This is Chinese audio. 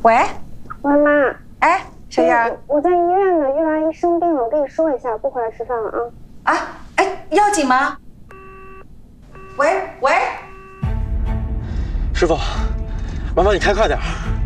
喂， 喂，妈。 哎，小燕， 我在医院呢，月兰阿姨生病了，我跟你说一下，不回来吃饭了啊。 啊，哎，要紧吗？喂， 师傅，麻烦你开快点。